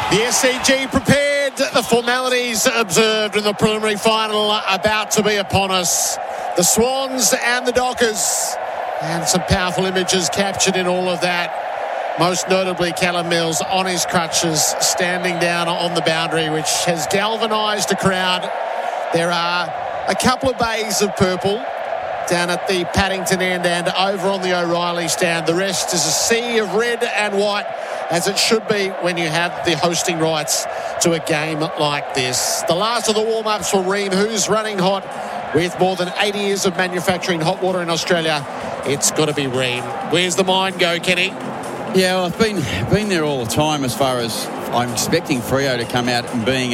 The SCG prepared, the formalities observed in the preliminary final about to be upon us. The Swans and the Dockers, and some powerful images captured in all of that. Most notably Callum Mills on his crutches, standing down on the boundary, which has galvanised the crowd. There are a couple of bays of purple down at the Paddington end and over on the O'Reilly stand. The rest is a sea of red and white, as it should be when you have the hosting rights to a game like this. The last of the warm-ups for Ream, who's running hot with more than 80 years of manufacturing hot water in Australia. It's got to be Ream. Where's the mind go, Kenny? Yeah, well, I've been there all the time, as far as I'm expecting Freo to come out and being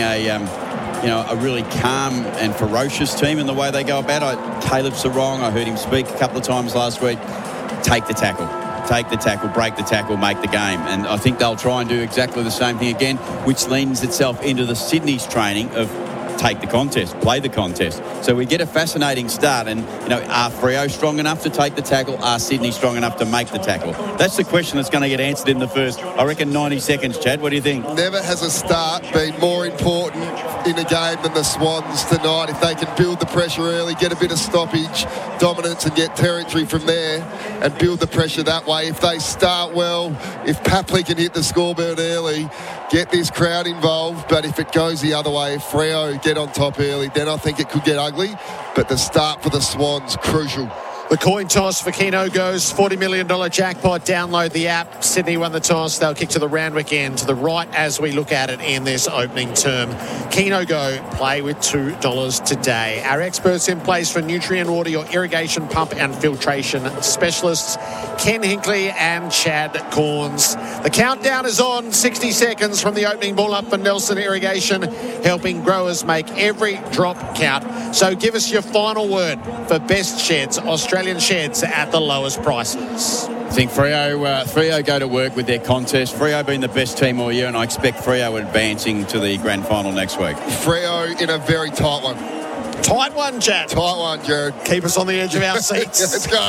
a really calm and ferocious team in the way they go about it. Caleb Sarong, I heard him speak a couple of times last week. Take the tackle, break the tackle, make the game. And I think they'll try and do exactly the same thing again, which leans itself into the Sydney's training of take the contest, play the contest. So we get a fascinating start. And, are Freo strong enough to take the tackle? Are Sydney strong enough to make the tackle? That's the question that's going to get answered in the first, I reckon, 90 seconds, Chad. What do you think? Never has a start been more important in a game than the Swans tonight. If they can build the pressure early, get a bit of stoppage, dominance, and get territory from there and build the pressure that way. If they start well, if Papley can hit the scoreboard early, get this crowd involved. But if it goes the other way, if Freo get on top early, then I think it could get ugly. But the start for the Swans, crucial. The coin toss for Keno goes $40 million jackpot. Download the app. Sydney won the toss. They'll kick to the Randwick end to the right as we look at it in this opening term. Keno Go, play with $2 today. Our experts in place for Nutrient Water, your irrigation pump and filtration specialists, Ken Hinkley and Chad Corns. The countdown is on. 60 seconds from the opening ball up for Nelson Irrigation, helping growers make every drop count. So give us your final word for best sheds, Australian sheds at the lowest prices. I think Freo go to work with their contest. Freo being the best team all year, and I expect Freo advancing to the grand final next week. Freo in a very tight one. Tight one, Chad. Tight one, Jared. Keep us on the edge of our seats. Let's go.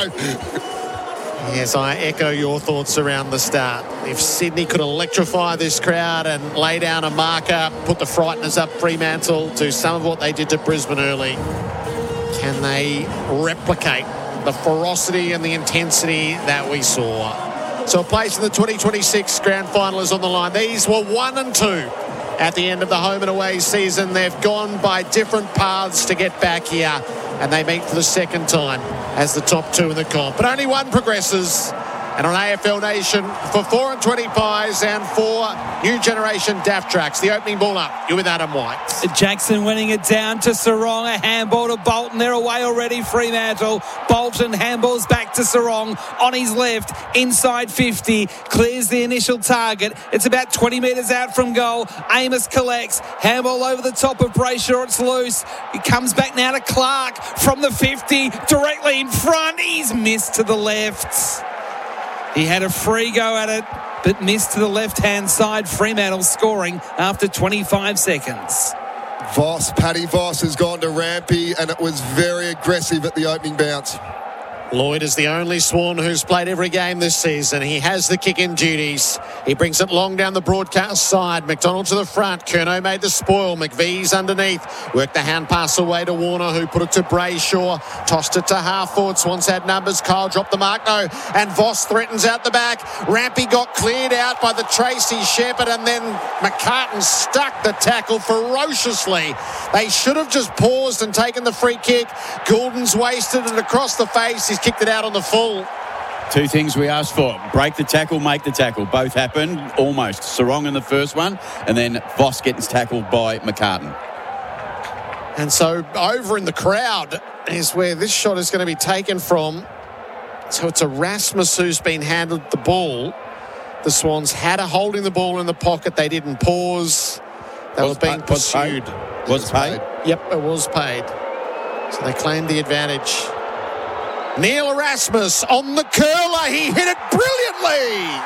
Yes, I echo your thoughts around the start. If Sydney could electrify this crowd and lay down a marker, put the frighteners up Fremantle, do some of what they did to Brisbane early, can they replicate the ferocity and the intensity that we saw? So a place in the 2026 grand final is on the line. These were 1 and 2 at the end of the home and away season. They've gone by different paths to get back here, and they meet for the second time as the top two in the comp. But only one progresses. And on AFL Nation, for 4 and 20 pies and 4 new generation DAF tracks, the opening ball up. You're with Adam White. Jackson winning it down to Sarong. A handball to Bolton. They're away already, Fremantle. Bolton handballs back to Sarong on his left, inside 50. Clears the initial target. It's about 20 metres out from goal. Amos collects. Handball over the top of Brayshaw. It's loose. He comes back now to Clark from the 50, directly in front. He's missed to the left. He had a free go at it, but missed to the left-hand side. Fremantle scoring after 25 seconds. Paddy Voss has gone to Rampy, and it was very aggressive at the opening bounce. Lloyd is the only Swan who's played every game this season. He has the kick-in duties. He brings it long down the broadcast side. McDonald to the front. Curnow made the spoil. McVee's underneath. Worked the hand pass away to Warner, who put it to Brayshaw. Tossed it to half forward. Swans had numbers. Kyle dropped the mark. No. And Voss threatens out the back. Rampy got cleared out by the Tracy Shepherd, and then McCartan stuck the tackle ferociously. They should have just paused and taken the free kick. Goulden's wasted it across the face. He's kicked it out on the full. Two things we asked for. Break the tackle, make the tackle. Both happened almost. Sarong in the first one, and then Voss gets tackled by McCartan. And so over in the crowd is where this shot is going to be taken from. So it's Erasmus who's been handed the ball. The Swans had a holding the ball in the pocket. They didn't pause. They were being pursued. Was paid? Yep, it was paid. So they claimed the advantage. Neil Erasmus on the curler. He hit it brilliantly.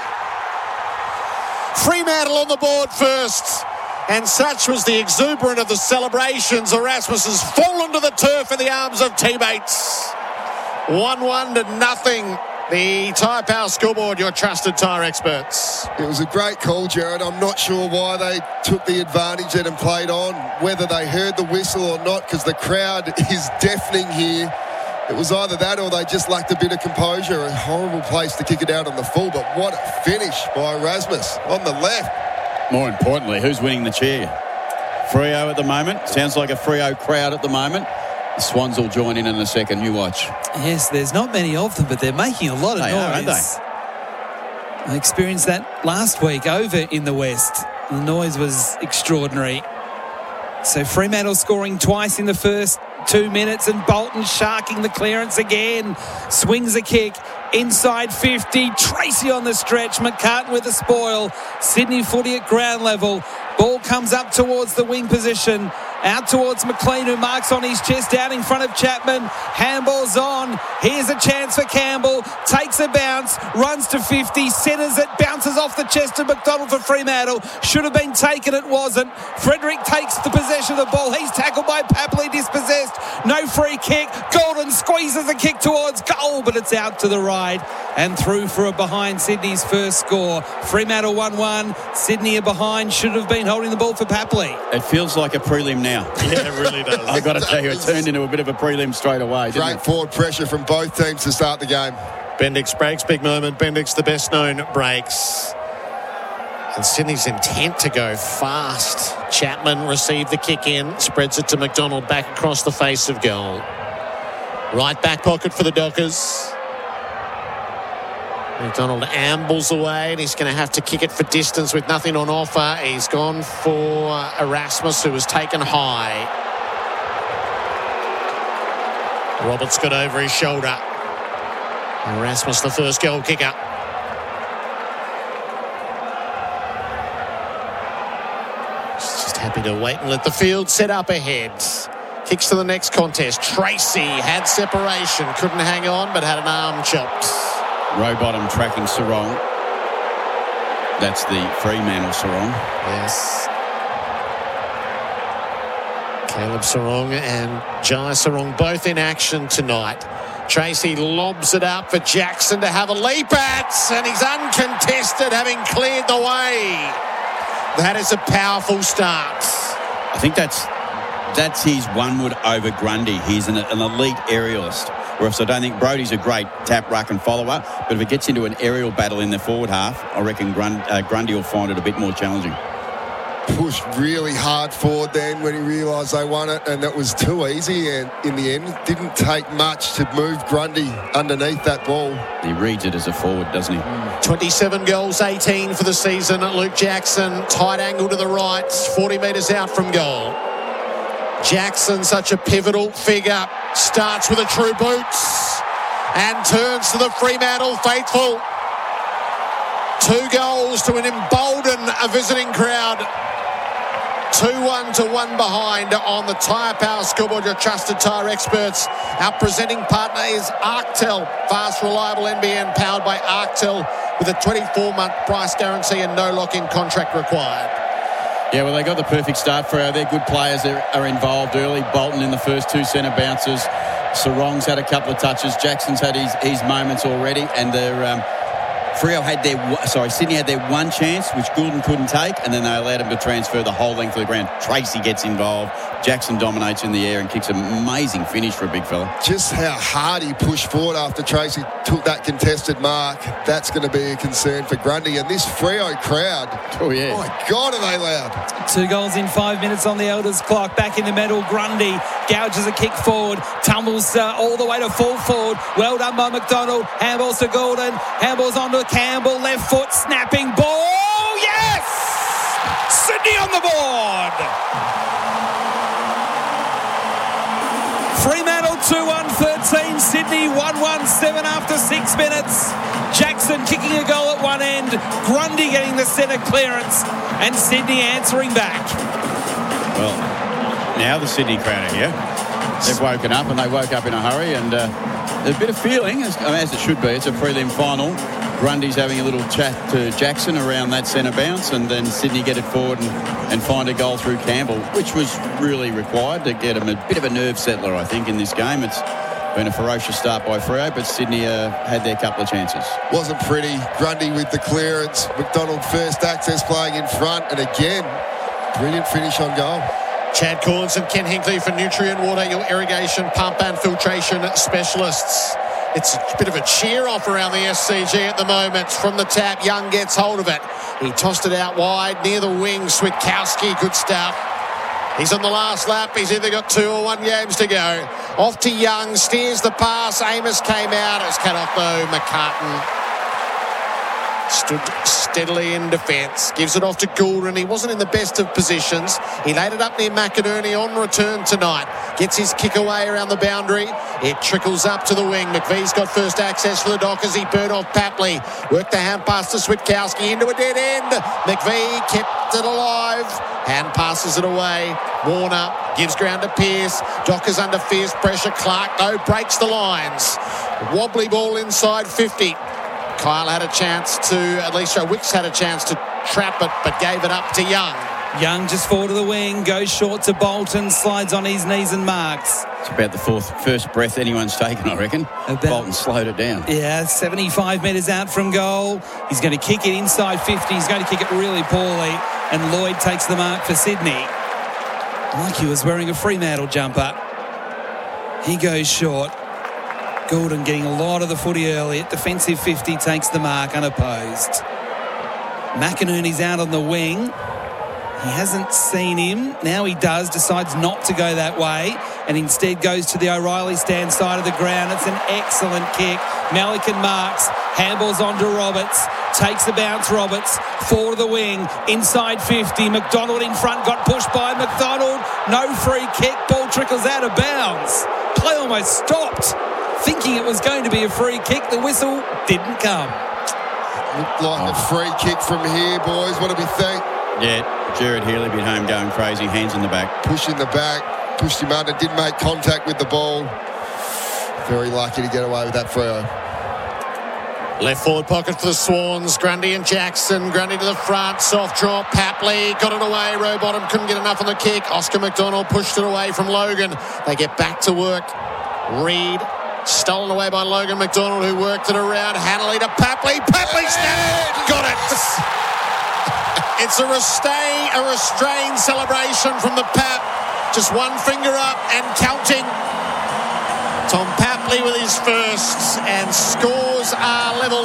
Fremantle on the board first. And such was the exuberance of the celebrations. Erasmus has fallen to the turf in the arms of teammates. 1-1 to nothing The Tyre Power scoreboard, your trusted tyre experts. It was a great call, Jared. I'm not sure why they took the advantage and played on, whether they heard the whistle or not, because the crowd is deafening here. It was either that or they just lacked a bit of composure. A horrible place to kick it out on the full, but what a finish by Erasmus on the left. More importantly, who's winning the cheer? Freo at the moment. Sounds like a Freo crowd at the moment. The Swans will join in a second. You watch. Yes, there's not many of them, but they're making a lot of noise. Aren't they? I experienced that last week over in the West. The noise was extraordinary. So Fremantle scoring twice in the first 2 minutes, and Bolton sharking the clearance again. Swings a kick inside 50. Tracy on the stretch. McCartan with the spoil. Sydney footy at ground level. Ball comes up towards the wing position. Out towards McLean, who marks on his chest, out in front of Chapman. Handball's on. Here's a chance for Campbell. Takes a bounce, runs to 50, centres it, bounces off the chest of McDonald for Fremantle. Should have been taken, it wasn't. Frederick takes the possession of the ball. He's tackled by Papley, dispossessed. No free kick. Golden squeezes the kick towards goal, but it's out to the right and through for a behind Sydney's first score. Fremantle 1-1. Sydney are behind. Should have been holding the ball for Papley. It feels like a prelim now. Yeah, it really does. I've got to tell you, it turned into a bit of a prelim straight away. Great forward pressure from both teams to start the game. Bendix breaks, big moment. Bendix, the best known, breaks. And Sydney's intent to go fast. Chapman received the kick in, spreads it to McDonald back across the face of goal. Right back pocket for the Dockers. McDonald ambles away and he's going to have to kick it for distance with nothing on offer. He's gone for Erasmus, who was taken high. Roberts got over his shoulder. Erasmus, the first goal kicker. Just happy to wait and let the field set up ahead. Kicks to the next contest. Tracy had separation, couldn't hang on, but had an arm chopped. Rowbottom tracking Sarong. That's the Fremantle Sarong. Yes. Caleb Sarong and Jai Sarong both in action tonight. Tracy lobs it up for Jackson to have a leap at, and he's uncontested, having cleared the way. That is a powerful start. I think that's his one wood over Grundy. He's an elite aerialist. Whereas I don't think Brodie's a great tap, ruck and follower, but if it gets into an aerial battle in the forward half, I reckon Grundy will find it a bit more challenging. Pushed really hard forward then when he realised they won it, and that was too easy, and in the end it didn't take much to move Grundy underneath that ball. He reads it as a forward, doesn't he? 27 goals, 18 for the season. Luke Jackson, tight angle to the right, 40 metres out from goal. Jackson, such a pivotal figure, starts with a true boots and turns to the Fremantle faithful. 2 goals to embolden a visiting crowd. 2-1 to 1 behind on the Tyre Power scoreboard. Your trusted tyre experts. Our presenting partner is Arctel, fast, reliable NBN powered by Arctel with a 24-month price guarantee and no lock-in contract required. Yeah, well, they got the perfect start for our. They're good players that are involved early. Bolton in the first 2 centre bounces. Sarong's had a couple of touches. Jackson's had his moments already. And Sydney had their one chance, which Goulden couldn't take, and then they allowed him to transfer the whole length of the ground. Tracy gets involved. Jackson dominates in the air and kicks an amazing finish for a big fella. Just how hard he pushed forward after Tracy took that contested mark, that's going to be a concern for Grundy. And this Freo crowd, oh yeah, my God, are they loud. 2 goals in 5 minutes on the Elders clock. Back in the middle, Grundy gouges a kick forward, tumbles all the way to full forward. Well done by McDonald. Handballs to Goulden. Handballs onto Campbell. Left foot, snapping ball. Yes! Sydney on the board. Fremantle 2-1-13, Sydney 1-1-7 after 6 minutes. Jackson kicking a goal at one end, Grundy getting the centre clearance, and Sydney answering back. Well, now the Sydney crowd are here. They've woken up, and they woke up in a hurry, and there's a bit of feeling, as it should be. It's a prelim final. Grundy's having a little chat to Jackson around that centre bounce, and then Sydney get it forward and find a goal through Campbell, which was really required to get him a bit of a nerve settler, I think, in this game. It's Been a ferocious start by Freo, but Sydney had their couple of chances. Wasn't pretty. Grundy with the clearance. McDonald first access playing in front. And again, brilliant finish on goal. Chad Corns and Ken Hinkley for Nutrient Water, your irrigation pump and filtration specialists. It's a bit of a cheer off around the SCG at the moment. From the tap, Young gets hold of it. He tossed it out wide near the wing. Switkowski, good stuff. He's on the last lap. He's either got 2 or 1 games to go. Off to Young, steers the pass. Amos came out. It was cut off though. McCartan stood steadily in defence. Gives it off to Goulden. He wasn't in the best of positions. He laid it up near McInerney on return tonight. Gets his kick away around the boundary. It trickles up to the wing. McVee's got first access for the Dockers. He burned off Papley. Worked the hand pass to Switkowski into a dead end. McVee kept it alive. Hand passes it away. Warner gives ground to Pearce. Dockers under fierce pressure. Clark, though, breaks the lines. Wobbly ball inside 50. Kyle had a chance to, at least Wicks had a chance to trap it, but gave it up to Young. Young just forward to the wing, goes short to Bolton, slides on his knees and marks. It's about the first breath anyone's taken, I reckon. Bolton slowed it down. Yeah, 75 metres out from goal. He's going to kick it inside 50. He's going to kick it really poorly. And Lloyd takes the mark for Sydney. Like he was wearing a Fremantle jumper. He goes short. Goulden getting a lot of the footy early. At defensive 50, takes the mark unopposed. McInerney's out on the wing. He hasn't seen him. Now he does. Decides not to go that way and instead goes to the O'Reilly stand side of the ground. It's an excellent kick. Malikan marks. Handballs on to Roberts. Takes the bounce, Roberts. Forward of the wing. Inside 50. McDonald in front. Got pushed by McDonald. No free kick. Ball trickles out of bounds. Play almost stopped. Thinking it was going to be a free kick. The whistle didn't come. Looked like a free kick from here, boys. What do we think? Yeah, Jared Healy been home going crazy. Hands in the back. Push in the back. Pushed him under. Didn't make contact with the ball. Very lucky to get away with that, Freo. Left forward pocket for the Swans. Grundy and Jackson. Grundy to the front. Soft drop. Papley got it away. Rowbottom couldn't get enough on the kick. Oscar McDonald pushed it away from Logan. They get back to work. Reed. Stolen away by Logan McDonald, who worked it around. Hanley to Papley. Papley snapped. Got it. It's a restrained celebration from the Pap. Just one finger up and counting. Tom Papley with his first, and scores are level.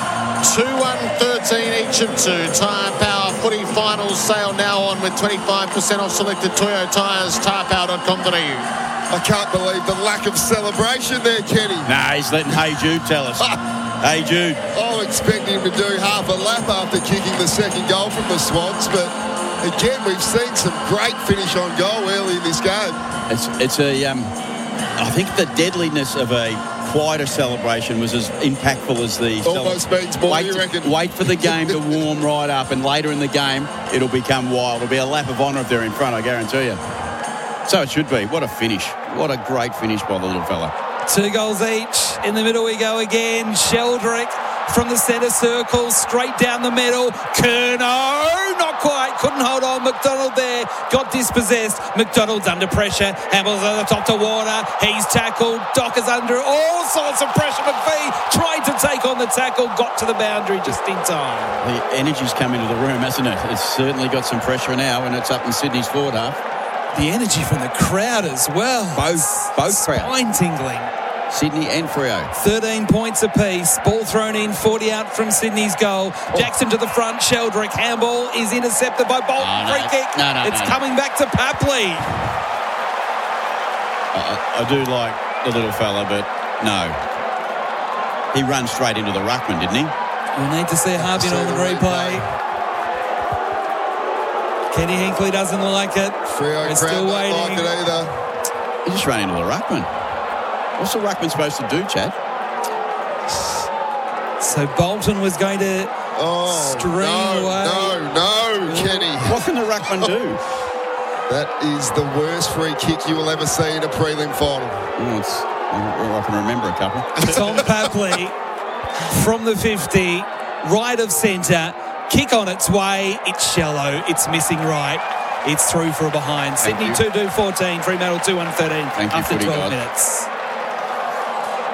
2-1-13 each of two. Tyre Power footy finals sale now on with 25% off selected Toyo tyres. tyrepower.com.au. I can't believe the lack of celebration there, Kenny. Nah, he's letting Hey Jude tell us. Hey Jude. I'm expecting him to do half a lap after kicking the second goal from the Swans, but again, we've seen some great finish on goal early in this game. It's I think the deadliness of a quieter celebration was as impactful as the almost means more, you reckon? Wait for the game to warm right up, and later in the game it'll become wild. It'll be a lap of honour if they're in front, I guarantee you. So it should be. What a finish. What a great finish by the little fella. 2 goals each. In the middle we go again. Sheldrick from the centre circle, straight down the middle. Curnow, not quite. Couldn't hold on. McDonald there. Got dispossessed. McDonald's under pressure. Hamill's on the top to Warner. He's tackled. Docker's under all sorts of pressure. McVee tried to take on the tackle. Got to the boundary just in time. The energy's come into the room, hasn't it? It's certainly got some pressure now, and it's up in Sydney's forward half. The energy from the crowd as well. Both crowds. Spine-tingling. Sydney and Freo. 13 points apiece. Ball thrown in, 40 out from Sydney's goal. Jackson to the front. Sheldrick. Handball is intercepted by Bolton. Free kick. It's coming back to Papley. I do like the little fella, but no. He runs straight into the ruckman, didn't he? We'll need to see Harvey on the replay. Kenny Hinkley doesn't like it. Freo We're still waiting. Don't like it either. He just ran into the ruckman. What's the ruckman supposed to do, Chad? So Bolton was going to string away. No, Kenny. What can the ruckman do? That is the worst free kick you will ever see in a prelim final. I can remember a couple. Tom Papley from the 50, right of centre. Kick on its way. It's shallow. It's missing right. It's through for a behind. Sydney 2-2-14. Fremantle 2-1-13 after 12 minutes.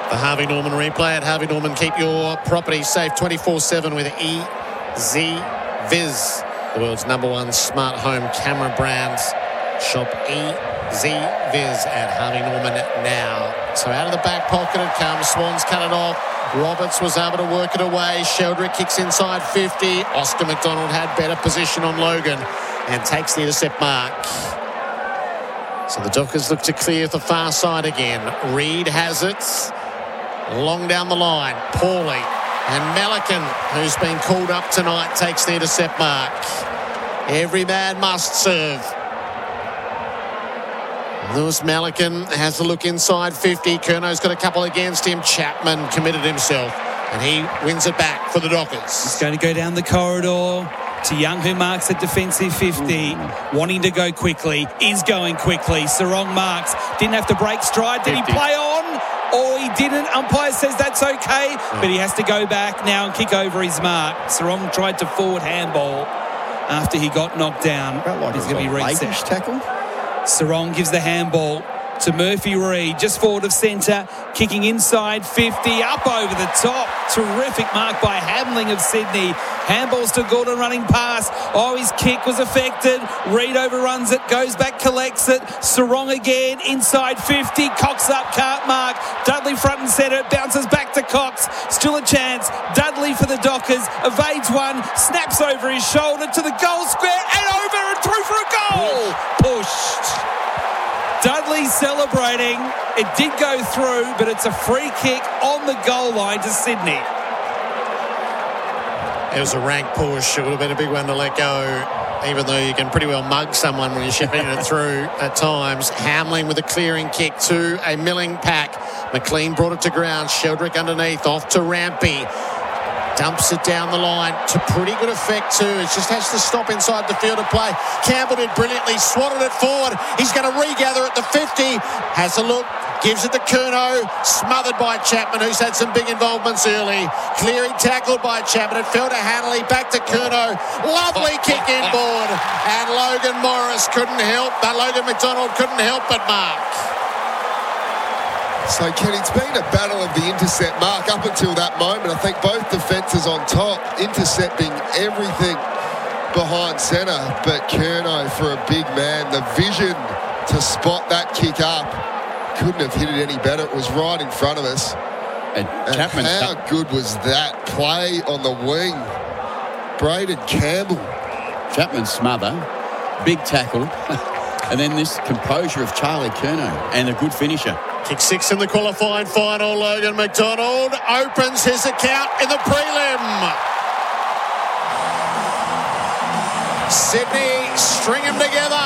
The Harvey Norman replay at Harvey Norman. Keep your property safe 24/7 with EZ-Viz, the world's #1 smart home camera brand. Shop EZ-Viz at Harvey Norman now. So out of the back pocket it comes. Swans cut it off. Roberts was able to work it away. Sheldrick kicks inside 50. Oscar McDonald had better position on Logan and takes the intercept mark. So the Dockers look to clear the far side again. Reid has it. Long down the line. Paulie. And Melican, who's been called up tonight, takes the intercept mark. Every man must serve. Lewis Melican has a look inside 50. Curno's got a couple against him. Chapman committed himself, and he wins it back for the Dockers. He's going to go down the corridor to Young, who marks a defensive 50. Wanting to go quickly. Is going quickly. Sarong marks. Didn't have to break stride. Did he play on? Or he didn't. Umpire says that's okay, but he has to go back now and kick over his mark. Sarong tried to forward handball after he got knocked down. He's going to be reset. Tackle. Sarong gives the handball to Murphy Reid, just forward of centre, kicking inside 50, up over the top. Terrific mark by Hamling of Sydney. Handballs to Gordon running past. Oh, his kick was affected. Reid overruns it, goes back, collects it. Sarong again, inside 50. Cox up, can't mark. Dudley front and centre, bounces back to Cox. Still a chance. Dudley for the Dockers, evades one, snaps over his shoulder to the goal square and over and through for a goal. Pushed. Dudley celebrating. It did go through, but it's a free kick on the goal line to Sydney. It was a rank push. It would have been a big one to let go, even though you can pretty well mug someone when you're shipping it through at times. Hamling with a clearing kick to a milling pack. McLean brought it to ground. Sheldrick underneath, off to Rampy. Dumps it down the line to pretty good effect too. It just has to stop inside the field of play. Campbell did brilliantly, swatted it forward. He's going to regather at the 50. Has a look, gives it to Curnow. Smothered by Chapman, who's had some big involvements early. Clearing tackled by Chapman. It fell to Hanley, back to Curnow. Lovely kick inboard. And Logan McDonald couldn't help but mark. So, Ken, it's been a battle of the intercept mark up until that moment. I think both defences on top, intercepting everything behind centre. But Curnow, for a big man, the vision to spot that kick up, couldn't have hit it any better. It was right in front of us. And Chapman, how good was that play on the wing? Braden Campbell. Chapman smother, big tackle, and then this composure of Charlie Curnow and a good finisher. Kick 6 in the qualifying final. Logan McDonald opens his account in the prelim. Sydney string them together.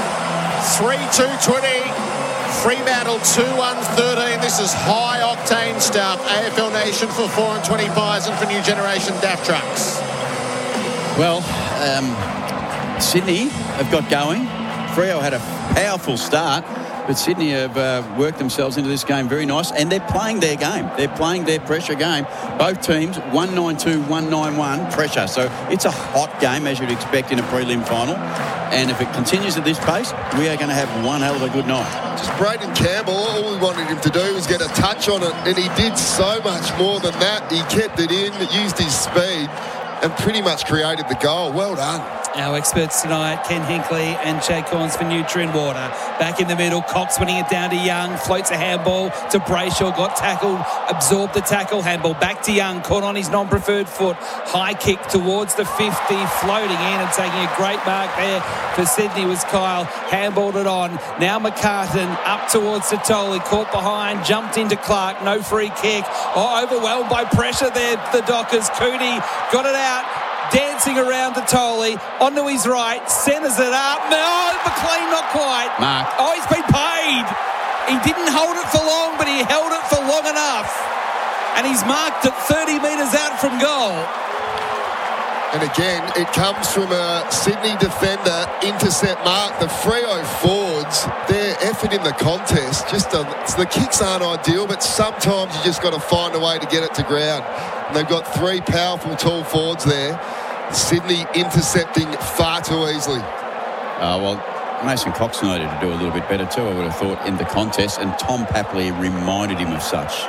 3-2-20. Fremantle 2-1-13. This is high octane stuff. AFL Nation for 4 and 25s and for new generation DAF trucks. Well, Sydney have got going. Freo had a powerful start, but Sydney have worked themselves into this game very nice, and they're playing their game. They're playing their pressure game. Both teams, 192, 191 pressure. So it's a hot game, as you'd expect in a prelim final. And if it continues at this pace, we are going to have one hell of a good night. Just Braden Campbell, all we wanted him to do was get a touch on it, and he did so much more than that. He kept it in, used his speed, and pretty much created the goal. Well done. Our experts tonight, Ken Hinkley and Jake Corns for Nutrien Water. Back in the middle, Cox winning it down to Young. Floats a handball to Brayshaw. Got tackled, absorbed the tackle. Handball back to Young. Caught on his non-preferred foot. High kick towards the 50. Floating in and taking a great mark there for Sydney was Kyle. Handballed it on. Now McCartan up towards Satoli. Caught behind. Jumped into Clark. No free kick. Oh, overwhelmed by pressure there. The Dockers. Cooney got it out. Dancing around to Tolley, onto his right, centres it up. No, McLean not quite. Mark. Oh, he's been paid. He didn't hold it for long, but he held it for long enough. And he's marked at 30 metres out from goal. And again, it comes from a Sydney defender intercept mark. The Freo forwards, their effort in the contest, the kicks aren't ideal, but sometimes you just got to find a way to get it to ground. And they've got 3 powerful tall forwards there. Sydney intercepting far too easily. Well, Mason Cox needed to do a little bit better too, I would have thought, in the contest, and Tom Papley reminded him of such.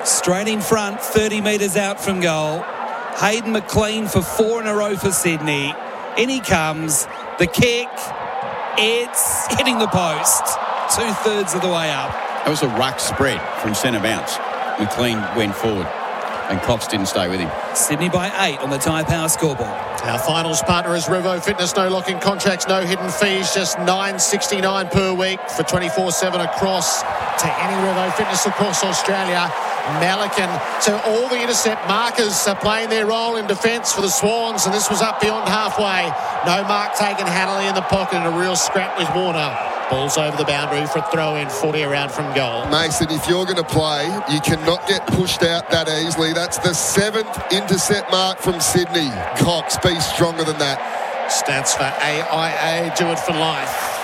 Straight in front, 30 metres out from goal. Hayden McLean for 4 in a row for Sydney. In he comes. The kick. It's hitting the post. 2/3 of the way up. That was a ruck spread from centre bounce. McLean went forward and Cox didn't stay with him. Sydney by 8 on the Tyre Power scoreboard. Our finals partner is Revo Fitness. No lock-in contracts, no hidden fees, just $9.69 per week for 24/7 across to any Revo Fitness across Australia. Malikan. So all the intercept markers are playing their role in defence for the Swans, and this was up beyond halfway. No mark taken. Hanley in the pocket and a real scrap with Warner. Ball's over the boundary for a throw-in, 40 around from goal. Mason, if you're going to play, you cannot get pushed out that easily. That's the 7th intercept mark from Sydney. Cox, be stronger than that. Stats for AIA, do it for life.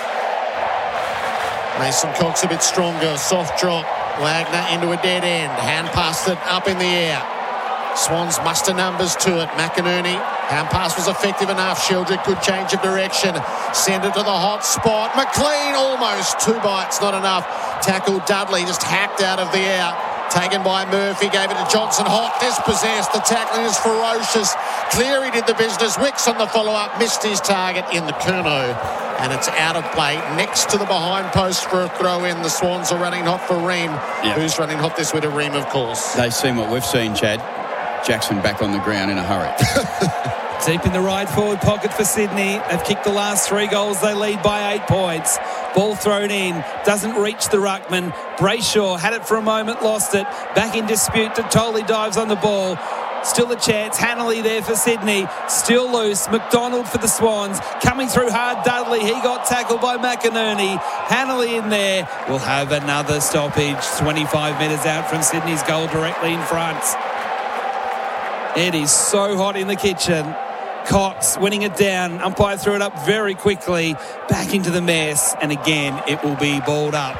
Mason Cox a bit stronger, soft drop. Wagner into a dead end. Hand passed it up in the air. Swans muster numbers to it. McInerney. Hand pass was effective enough. Sheldrick, good change of direction. Send it to the hot spot. McLean almost. 2 bites, not enough. Tackle Dudley, just hacked out of the air. Taken by Murphy, gave it to Johnson. Hot, dispossessed. The tackling is ferocious. Cleary did the business. Wicks on the follow-up. Missed his target in the Kerno. And it's out of play next to the behind post for a throw-in. The Swans are running hot for Ream. Yep. Who's running hot this week? Ream, of course. They've seen what we've seen, Chad. Jackson back on the ground in a hurry. Deep in the right forward pocket for Sydney. They've kicked the last 3 goals. They lead by 8 points. Ball thrown in. Doesn't reach the ruckman. Brayshaw had it for a moment, lost it. Back in dispute. Totally dives on the ball. Still a chance. Hanley there for Sydney. Still loose. McDonald for the Swans. Coming through hard, Dudley. He got tackled by McInerney. Hanley in there. Will have another stoppage. 25 metres out from Sydney's goal, directly in front. It is so hot in the kitchen. Cox winning it down. Umpire threw it up very quickly. Back into the mess. And again, it will be balled up.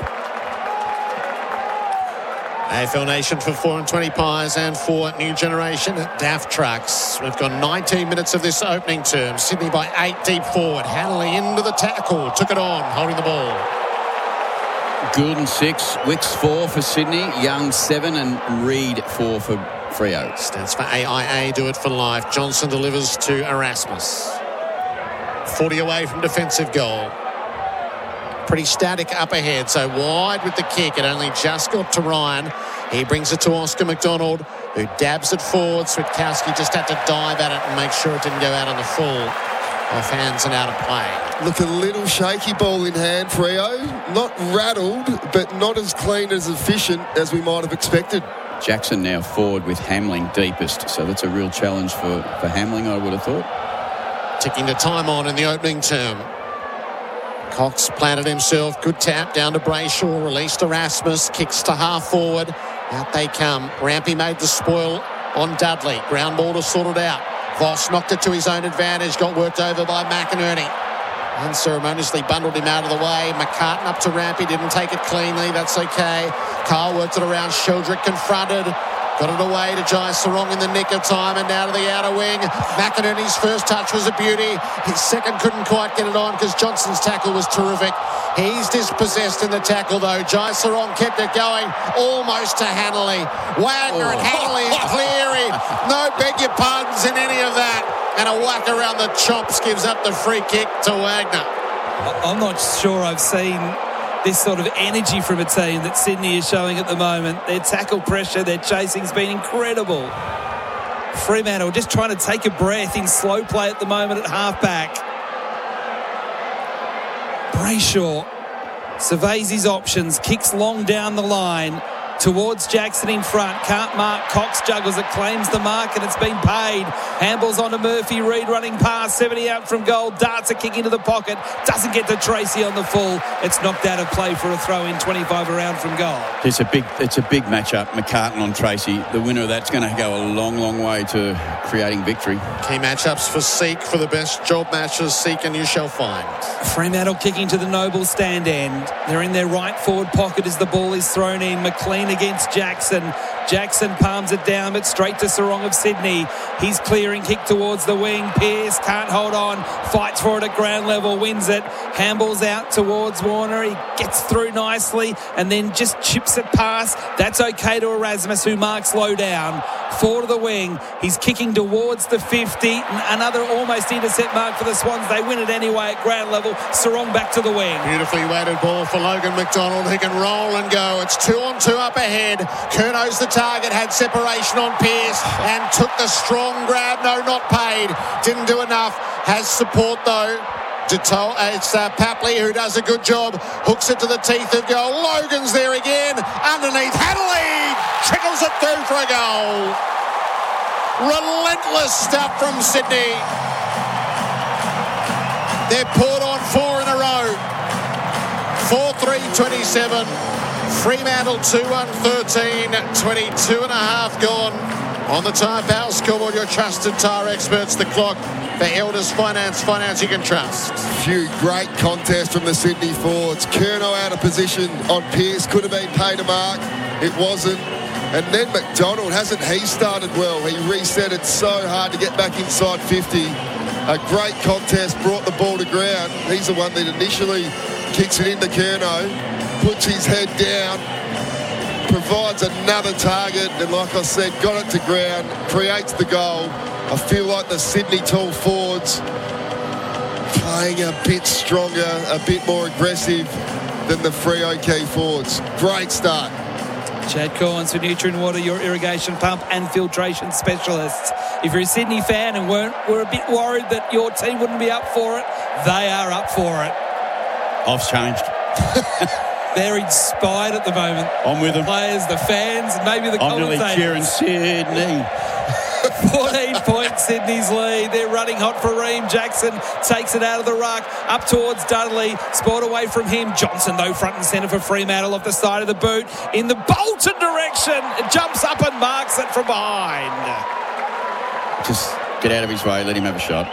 AFL Nation for 4 and 20 pies and for New Generation Daft Trucks. We've got 19 minutes of this opening term. Sydney by 8 deep forward. Hanley into the tackle. Took it on, holding the ball. Goulden 6, Wicks 4 for Sydney, Young 7 and Reid 4 for Freo. Stats for AIA, do it for life. Johnson delivers to Erasmus. 40 away from defensive goal. Pretty static up ahead, so wide with the kick. It only just got to Ryan. He brings it to Oscar McDonald, who dabs it forward. Switkowski just had to dive at it and make sure it didn't go out on the full. Off hands and out of play. Look, a little shaky ball in hand, Freo. Not rattled, but not as clean, as efficient as we might have expected. Jackson now forward with Hamling deepest, so that's a real challenge for Hamling, I would have thought. Ticking the time on in the opening term. Cox planted himself. Good tap down to Brayshaw. Released Erasmus. Kicks to half forward. Out they come. Rampy made the spoil on Dudley. Ground ball to sort it out. Voss knocked it to his own advantage. Got worked over by McInerney. Unceremoniously bundled him out of the way. McCartan up to Rampy. Didn't take it cleanly. That's okay. Carl worked it around. Sheldrick confronted. Got it away to Jai Sarong in the nick of time, and now to the outer wing. McInerney's first touch was a beauty. His second couldn't quite get it on because Johnson's tackle was terrific. He's dispossessed in the tackle, though. Jai Sarong kept it going almost to Hanley. Wagner and Hanley and Cleary. No beg your pardons in any of that. And a whack around the chops gives up the free kick to Wagner. I'm not sure I've seen this sort of energy from a team that Sydney is showing at the moment. Their tackle pressure, their chasing's been incredible. Fremantle just trying to take a breath in slow play at the moment at half-back. Brayshaw surveys his options, kicks long down the line towards Jackson in front. Can't mark. Cox juggles it, claims the mark, and it's been paid. Handballs onto Murphy. Reid running past, 70 out from goal. Darts a kick into the pocket. Doesn't get to Tracy on the full. It's knocked out of play for a throw in, 25 around from goal. It's a big matchup. McCartan on Tracy. The winner of that's going to go a long, long way to creating victory. Key matchups for Seek for the best job matches. Seek and you shall find. Fremantle kicking to the Noble stand end. They're in their right forward pocket as the ball is thrown in. McLean against Jackson. Jackson palms it down, but straight to Sarong of Sydney. He's clearing, kick towards the wing. Pearce can't hold on. Fights for it at ground level, wins it. Handballs out towards Warner. He gets through nicely and then just chips it past. That's okay to Erasmus, who marks low down. 4 to the wing. He's kicking towards the 50. Another almost intercept mark for the Swans. They win it anyway at ground level. Sarong back to the wing. Beautifully weighted ball for Logan McDonald. He can roll and go. It's 2-on-2 up ahead. Curno's the target. Had separation on Pearce and took the strong grab. No, not paid. Didn't do enough. Has support though. It's Papley who does a good job. Hooks it to the teeth of goal. Logan's there again. Underneath. Hadley trickles it through for a goal. Relentless stuff from Sydney. They've poured on 4 in a row. 4-3-27. Fremantle 2-1-13. 22 and a half gone. On the Tyre Power scoreboard, your trusted tyre experts, The Clock. For Elders Finance you can trust. Few great contests from the Sydney forwards. Curnow out of position on Pearce. Could have been paid a mark. It wasn't. And then McDonald, hasn't he started well? He reset it so hard to get back inside 50. A great contest, brought the ball to ground. He's the one that initially kicks it into Curnow, puts his head down, provides another target, and like I said, got it to ground, creates the goal. I feel like the Sydney tall forwards playing a bit stronger, a bit more aggressive than the Freo Key forwards. Great start. Chad Corns for Nutrient Water, your irrigation pump and filtration specialists. If you're a Sydney fan and were a bit worried that your team wouldn't be up for it, they are up for it. Off's changed. They're inspired at the moment. I'm with them. The players, the fans, maybe the commentators. I'm nearly cheering Sydney. 14 points Sydney's lead. They're running hot for Ream. Jackson takes it out of the ruck up towards Dudley. Sport away from him. Johnson though front and centre for Fremantle off the side of the boot in the Bolton direction. It jumps up and marks it from behind. Just get out of his way. Let him have a shot.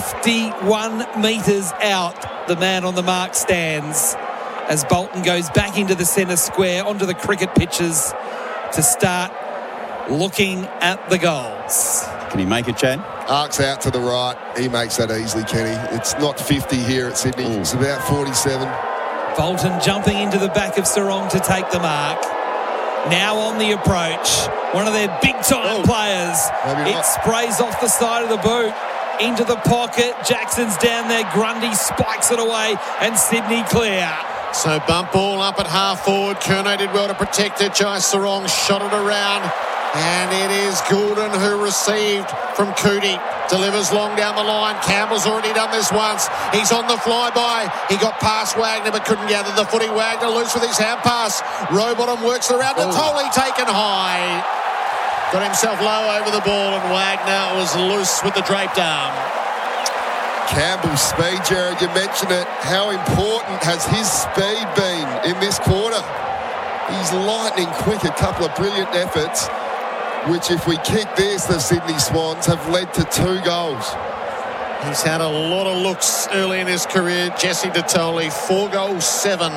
51 metres out. The man on the mark stands as Bolton goes back into the centre square onto the cricket pitches to start looking at the goals. Can he make it, Chad? Arcs out to the right. He makes that easily, Kenny. It's not 50 here at Sydney. Ooh. It's about 47. Bolton jumping into the back of Sarong to take the mark. Now on the approach. One of their big-time players. It sprays off the side of the boot. Into the pocket. Jackson's down there. Grundy spikes it away. And Sydney clear. So bump ball up at half forward. Curnow did well to protect it. Jai Sarong shot it around. And it is Goulden who received from Cootie. Delivers long down the line. Campbell's already done this once. He's on the flyby. He got past Wagner but couldn't gather the footy. Wagner loose with his hand pass. Rowbottom works around. Totally taken high. Got himself low over the ball and Wagner was loose with the draped arm. Campbell's speed, Jared, you mentioned it. How important has his speed been in this quarter? He's lightning quick. A couple of brilliant efforts, which if we kick this, the Sydney Swans have led to 2 goals. He's had a lot of looks early in his career. Jesse Detoli, 4 goals, 7.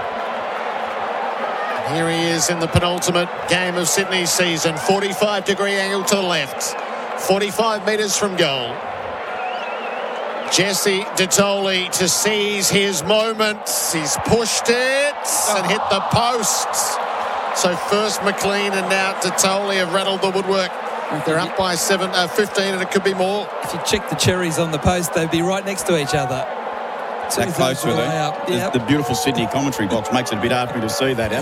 Here he is in the penultimate game of Sydney's season. 45-degree angle to the left. 45 metres from goal. Jesse Detoli to seize his moment. He's pushed it and hit the post. So first McLean and now Detoli have rattled the woodwork. They're up by 15 and it could be more. If you check the cherries on the post, they'd be right next to each other. That close with it. Yep. The beautiful Sydney commentary box makes it a bit hard for me to see that.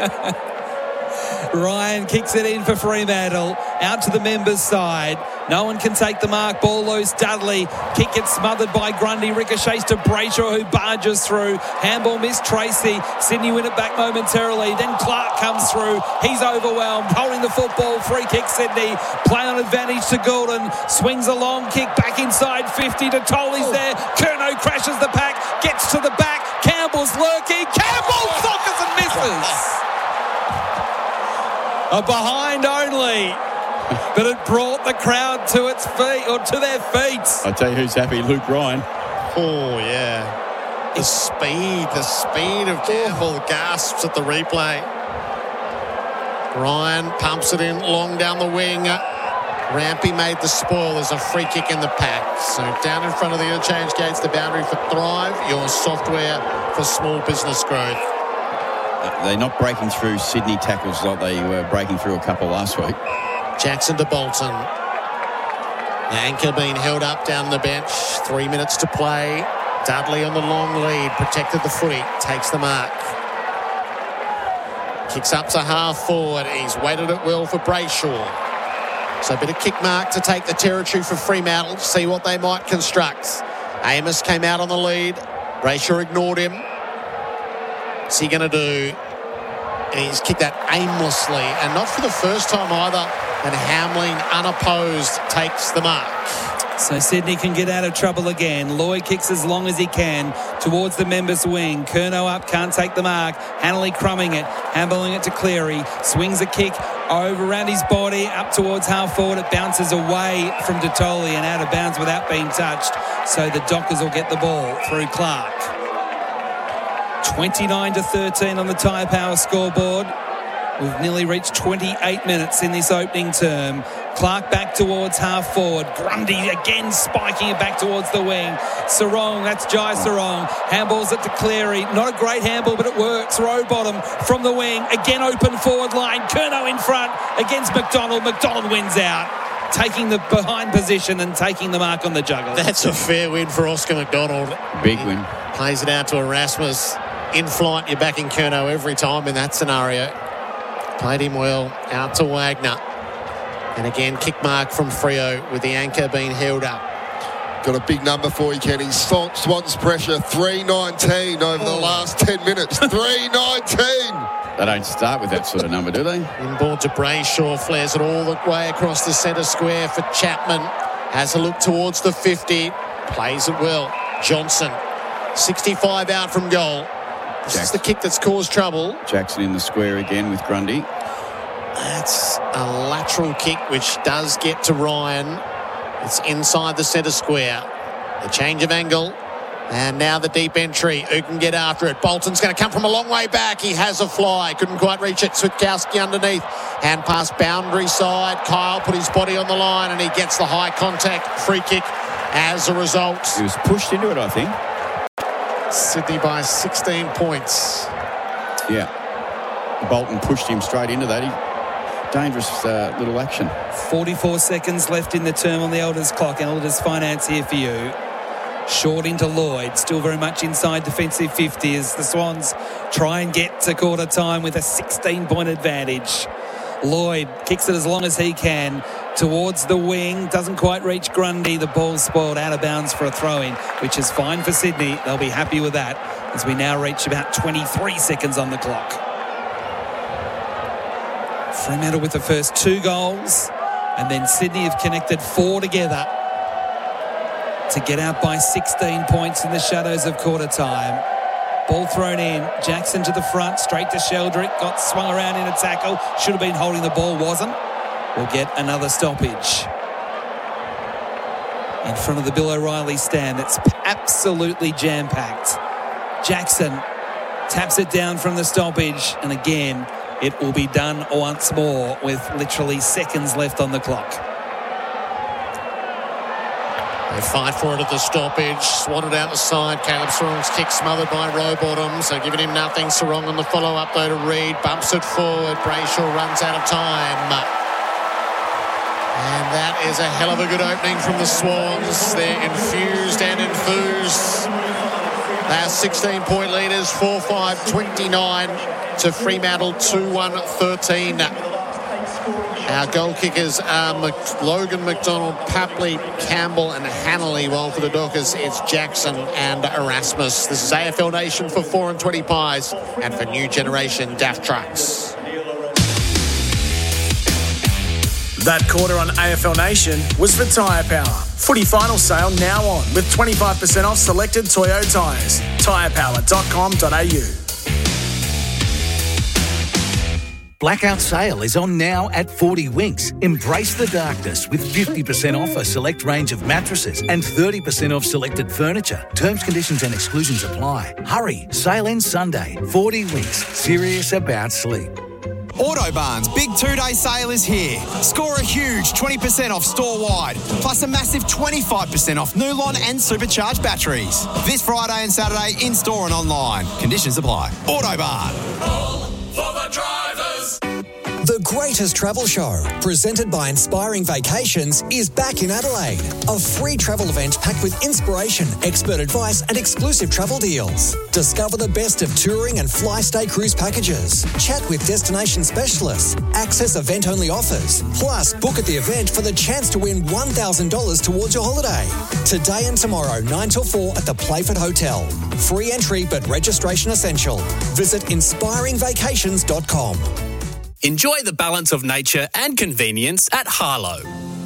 Ryan kicks it in for Fremantle. Out to the members' side. No one can take the mark. Ball loose. Dudley. Kick gets smothered by Grundy. Ricochets to Brayshaw who barges through. Handball missed Tracy. Sydney win it back momentarily. Then Clark comes through. He's overwhelmed. Holding the football. Free kick Sydney. Play on advantage to Goulden. Swings a long kick back inside 50. Detoli's there. Curnow crashes the pack. Gets to the back. Campbell's lurking. Campbell sockers and misses. A behind only, but it brought the crowd to its feet, or to their feet. I tell you who's happy, Luke Ryan. Oh, yeah. The speed of Campbell gasps at the replay. Ryan pumps it in long down the wing. Rampy made the spoil. There's a free kick in the pack. So down in front of the interchange gates, the boundary for Thrive, your software for small business growth. they're not breaking through Sydney tackles like they were breaking through a couple last week. Jackson to Bolton. The anchor being held up down the bench. 3 minutes to play. Dudley on the long lead. Protected the footy. Takes the mark. Kicks up to half forward. He's waited it well for Brayshaw. So a bit of kick mark to take the territory for Fremantle. See what they might construct. Amos came out on the lead. Brayshaw ignored him. What's he going to do? And he's kicked that aimlessly, and not for the first time either. And Hamlin, unopposed, takes the mark. So Sydney can get out of trouble again. Lloyd kicks as long as he can towards the members' wing. Curnow up, can't take the mark. Hanley crumbing it, handling it to Cleary. Swings a kick over around his body, up towards half forward. It bounces away from Detoli and out of bounds without being touched. So the Dockers will get the ball through Clark. 29-13 on the Tyre Power scoreboard. We've nearly reached 28 minutes in this opening term. Clark back towards half forward. Grundy again spiking it back towards the wing. Sarong, that's Jai Sarong. Handballs it to Cleary. Not a great handball, but it works. Rowbottom from the wing. Again open forward line. Curnow in front against McDonald. McDonald wins out, taking the behind position and taking the mark on the juggle. That's a fair win for Oscar McDonald. Big win. Plays it out to Erasmus. In flight, you're backing Curnow every time in that scenario. Played him well. Out to Wagner. And again, kick mark from Freo with the anchor being held up. Got a big number for you, Kenny. Swans pressure, 319 over the last 10 minutes. 319! They don't start with that sort of number, do they? Inboard to Brayshaw. Flares it all the way across the centre square for Chapman. Has a look towards the 50. Plays it well. Johnson. 65 out from goal. This is the kick that's caused trouble. Jackson in the square again with Grundy. That's a lateral kick which does get to Ryan. It's inside the centre square. The change of angle. And now the deep entry. Who can get after it? Bolton's going to come from a long way back. He has a fly. Couldn't quite reach it. Switkowski underneath. Hand pass boundary side. Kyle put his body on the line and he gets the high contact free kick as a result. He was pushed into it, I think. Sydney by 16 points. Yeah. Bolton pushed him straight into that. Dangerous little action. 44 seconds left in the term on the Elders clock. Elders Finance here for you. Short into Lloyd. Still very much inside defensive 50 as the Swans try and get to quarter time with a 16-point advantage. Lloyd kicks it as long as he can towards the wing. Doesn't quite reach Grundy. The ball's spoiled out of bounds for a throw-in, which is fine for Sydney. They'll be happy with that as we now reach about 23 seconds on the clock. Fremantle with the first 2 goals, and then Sydney have connected 4 together to get out by 16 points in the shadows of quarter time. Ball thrown in. Jackson to the front, straight to Sheldrick. Got swung around in a tackle. Should have been holding the ball, wasn't. We'll get another stoppage. In front of the Bill O'Reilly stand. It's absolutely jam-packed. Jackson taps it down from the stoppage. And again, it will be done once more with literally seconds left on the clock. They fight for it at the stoppage. Swatted out the side. Caleb Sarong's kick smothered by Rowbottom. So giving him nothing. Sarong on the follow-up though to Reid. Bumps it forward. Brayshaw runs out of time. And that is a hell of a good opening from the Swans. They're infused and enthused. They are 16-point leaders. 4-5-29 to Fremantle 2-1-13. Our goal kickers are Logan McDonald, Papley, Campbell and Hanley, while for the Dockers it's Jackson and Erasmus. This is AFL Nation for 4 and 20 Pies and for New Generation DAF Trucks. That quarter on AFL Nation was for Tyre Power. Footy final sale now on with 25% off selected Toyo tyres. Tyrepower.com.au. Blackout sale is on now at 40 Winks. Embrace the darkness with 50% off a select range of mattresses and 30% off selected furniture. Terms, conditions and exclusions apply. Hurry, sale ends Sunday. 40 Winks, serious about sleep. Autobarn's big 2-day sale is here. Score a huge 20% off store-wide, plus a massive 25% off Nulon and supercharged batteries. This Friday and Saturday in-store and online. Conditions apply. Autobarn. All for the drivers. The Greatest Travel Show, presented by Inspiring Vacations, is back in Adelaide. A free travel event packed with inspiration, expert advice and exclusive travel deals. Discover the best of touring and fly-stay cruise packages. Chat with destination specialists. Access event-only offers. Plus, book at the event for the chance to win $1,000 towards your holiday. Today and tomorrow, 9 till 4 at the Playford Hotel. Free entry but registration essential. Visit inspiringvacations.com. Enjoy the balance of nature and convenience at Harlow,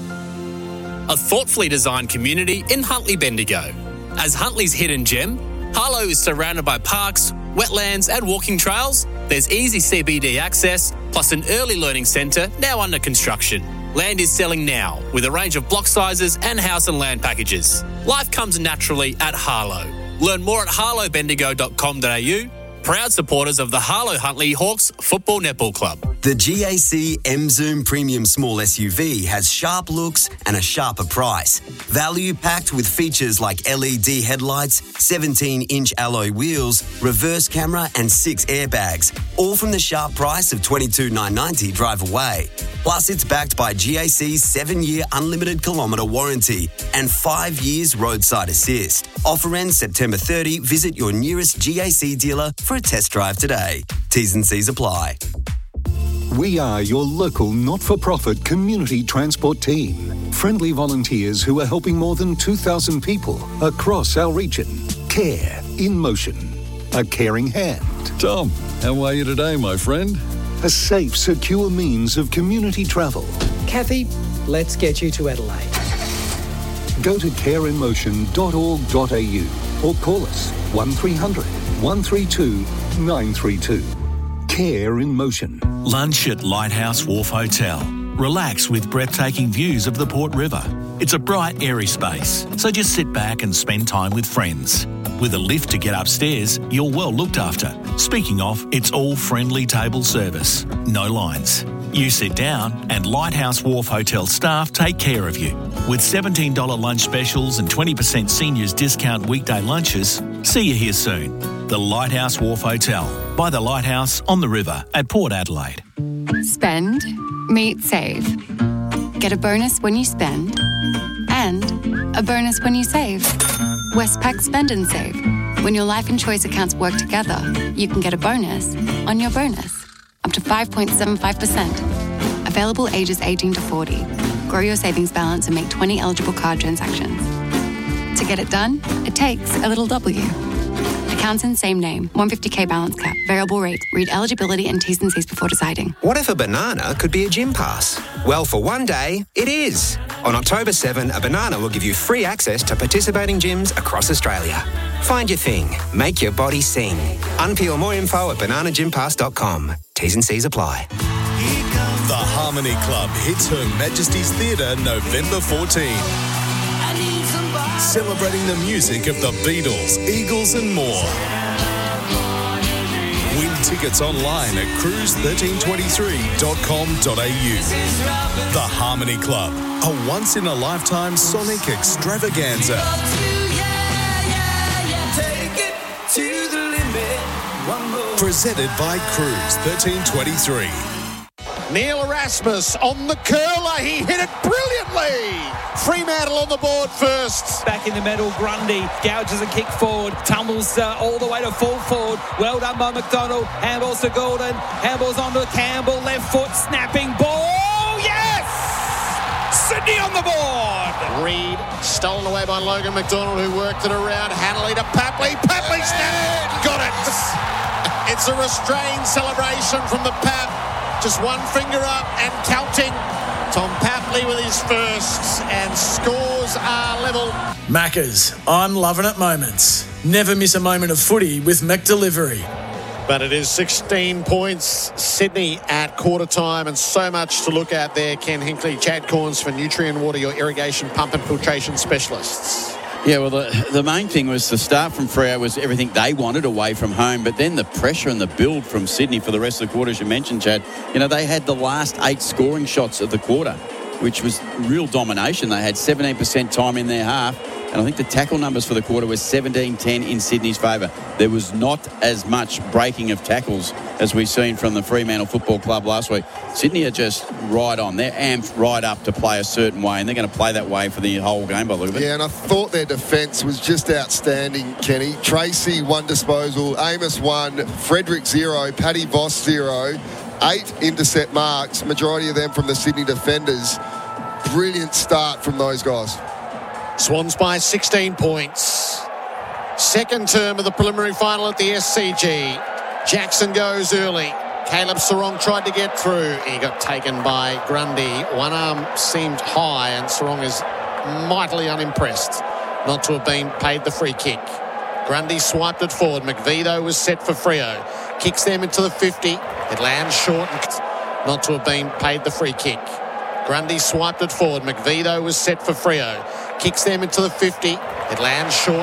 a thoughtfully designed community in Huntly Bendigo. As Huntly's hidden gem, Harlow is surrounded by parks, wetlands and walking trails. There's easy CBD access, plus an early learning centre now under construction. Land is selling now, with a range of block sizes and house and land packages. Life comes naturally at Harlow. Learn more at harlowbendigo.com.au. Proud supporters of the Harlow Huntly Hawks Football Netball Club. The GAC M-Zoom Premium Small SUV has sharp looks and a sharper price. Value packed with features like LED headlights, 17-inch alloy wheels, reverse camera and 6 airbags, all from the sharp price of $22,990 drive away. Plus, it's backed by GAC's 7-year unlimited kilometre warranty and 5 years roadside assist. Offer ends September 30. Visit your nearest GAC dealer for a test drive today. T's and C's apply. We are your local not-for-profit community transport team. Friendly volunteers who are helping more than 2,000 people across our region. Care in motion. A caring hand. Tom, how are you today, my friend? A safe, secure means of community travel. Kathy, let's get you to Adelaide. Go to careinmotion.org.au or call us 1300 132 932. Care in Motion. Lunch at Lighthouse Wharf Hotel. Relax with breathtaking views of the Port River. It's a bright, airy space, so just sit back and spend time with friends. With a lift to get upstairs, you're well looked after. Speaking of, it's all friendly table service. No lines. You sit down and Lighthouse Wharf Hotel staff take care of you. With $17 lunch specials and 20% seniors discount weekday lunches, see you here soon. The Lighthouse Wharf Hotel, by the Lighthouse on the river at Port Adelaide. Spend, meet, save. Get a bonus when you spend and a bonus when you save. Westpac Spend and Save. When your life and choice accounts work together, you can get a bonus on your bonus, up to 5.75%. Available ages 18 to 40. Grow your savings balance and make 20 eligible card transactions. To get it done, it takes a little W. Accounts in same name. 150k balance cap. Variable rate. Read eligibility and T's and C's before deciding. What if a banana could be a gym pass? Well, for one day, it is. On October 7, a banana will give you free access to participating gyms across Australia. Find your thing. Make your body sing. Unpeel more info at bananagympass.com. T's and C's apply. The Harmony Club hits Her Majesty's Theatre November 14. Celebrating the music of the Beatles, Eagles and more. Win tickets online at cruise1323.com.au. The Harmony Club, a once-in-a-lifetime sonic extravaganza. Presented by Cruise 1323. Neil Erasmus on the curler. He hit it brilliantly. Fremantle on the board first. Back in the middle, Grundy gouges a kick forward, tumbles all the way to full forward. Well done by McDonald. Handballs to Gordon. Handballs onto Campbell. Left foot, snapping ball. Yes! Sydney on the board. Reed stolen away by Logan McDonald, who worked it around. Hanley to Papley. Papley snapped. Got it. It's a restrained celebration from the Pap. Just one finger up and counting. Tom Papley with his first, and scores are level. Maccas, I'm loving it moments. Never miss a moment of footy with McDelivery. But it is 16 points, Sydney at quarter time, and so much to look at there. Ken Hinkley, Chad Corns for Nutrien Water, your irrigation pump and filtration specialists. Yeah, well, the main thing was the start from Freo was everything they wanted away from home, but then the pressure and the build from Sydney for the rest of the quarter, as you mentioned, Chad, they had the last 8 scoring shots of the quarter, which was real domination. They had 17% time in their half, and I think the tackle numbers for the quarter were 17-10 in Sydney's favour. There was not as much breaking of tackles as we've seen from the Fremantle Football Club last week. Sydney are just right on. They're amped right up to play a certain way, and they're going to play that way for the whole game by the look of it. Yeah, and I thought their defence was just outstanding, Kenny. Tracy, 1 disposal. Amos, 1. Frederick, 0. Paddy Voss, 0. 8 intercept marks, majority of them from the Sydney defenders. Brilliant start from those guys. Swans by 16 points. Second term of the preliminary final at the SCG. Jackson goes early. Caleb Sarong tried to get through. He got taken by Grundy. One arm seemed high, and Sarong is mightily unimpressed not to have been paid the free kick. Grundy swiped it forward. McVeigh was set for Freo. Kicks them into the 50. It lands short, not to have been paid the free kick. Grundy swiped it forward. McVeigh was set for Freo. Kicks them into the 50. It lands short.